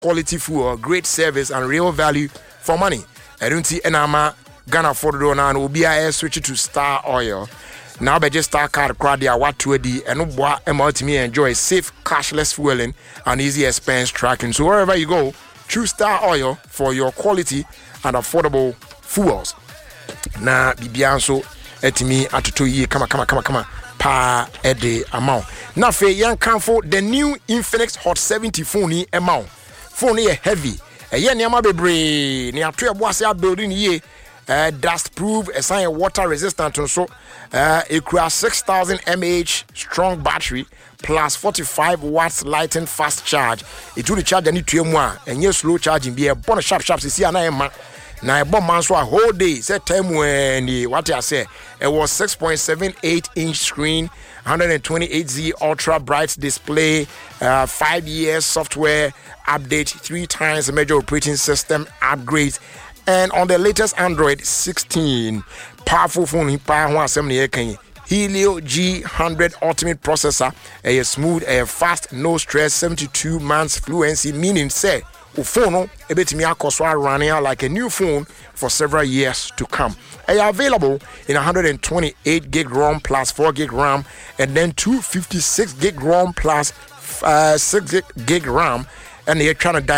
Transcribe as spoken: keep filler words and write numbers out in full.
quality fuel, great service, and real value for money. I don't see enama Ghana for the now will be a switch to Star Oil. Now be just Star card crowd there what to di and no boy me enjoy safe cashless fueling and easy expense tracking. So wherever you go, choose Star Oil for your quality and affordable fuels. Na bibianso etimi atoto yi kama kama kama kama pa ede amount. Na fe yan kanfo the new Infinix Hot seventy phone amount. Phone is heavy. Eye niam bebre ni ato ebo ase building ye uh, dust proof, a sign water resistant so uh, it creates six thousand milliamp hour strong battery plus forty-five watts lightning fast charge. It will charge any two more and yes slow charging be a bonus sharp sharp see na ma na e bomb man so a whole day say time when the what I say it was six point seven eight inch screen, one hundred twenty-eight Z ultra bright display, uh, five years software update, three times the major operating system upgrade, and on the latest Android sixteen powerful phone Helio G one hundred ultimate processor, a smooth, a fast, no stress, seventy-two months fluency, meaning say o phone e betimi akoswa running like a new phone for several years to come. They are available in one hundred twenty-eight gig ROM plus four gig RAM, and then two hundred fifty-six gig ROM plus uh, six gig RAM, and they're trying to